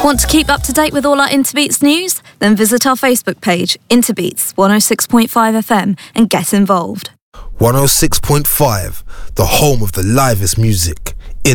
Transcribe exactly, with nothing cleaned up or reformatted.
Want to keep up to date with all our Interbeats news? Then visit our Facebook page, Interbeats one oh six point five F M, and get involved. one oh six point five, the home of the livest music.